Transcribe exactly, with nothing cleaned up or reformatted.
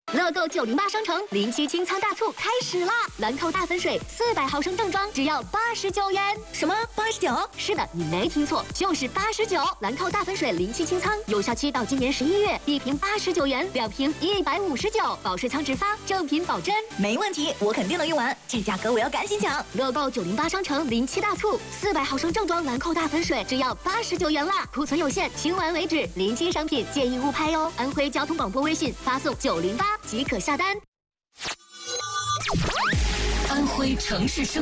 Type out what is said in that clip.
乐购九零八商城临期清仓大促开始啦！兰蔻大粉水四百毫升正装只要八十九元。 什么？八十九？ 是的，你没听错，就是八十九。兰蔻大粉水临期清仓，有效期到今年十一月，一瓶八十九元，两瓶一百五十九，保税仓直发，正品保真。 没问题，我肯定能用完。这价格我要赶紧抢！ 乐购九零八商城临期大促，四百毫升正装兰蔻大粉水只要八十九元啦！库存有限，清完为止。临期商品建议勿拍哦。安徽交通广播微信发送九零八即可下单。 安徽城市生